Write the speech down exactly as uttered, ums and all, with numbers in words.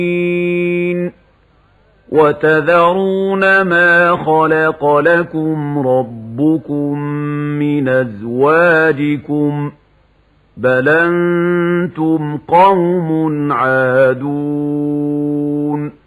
وتذرون ما خلق لكم ربكم من أزواجكم بل أنتم قوم عادون